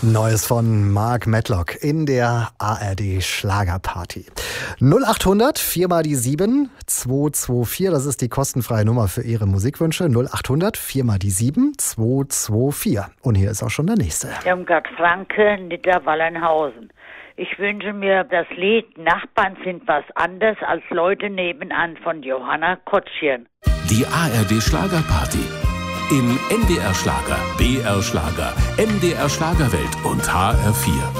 Neues von Mark Medlock in der ARD Schlagerparty. 0800 4 mal die 7 224, das ist die kostenfreie Nummer für Ihre Musikwünsche. 0800 4 mal die 7 224. Und hier ist auch schon der nächste. Irmgard Franke, Niederwallernhausen. Ich wünsche mir das Lied Nachbarn sind was anders als Leute nebenan von Johanna Kotschien. Die ARD Schlagerparty. Im NDR Schlager, BR Schlager, MDR Schlagerwelt und HR4.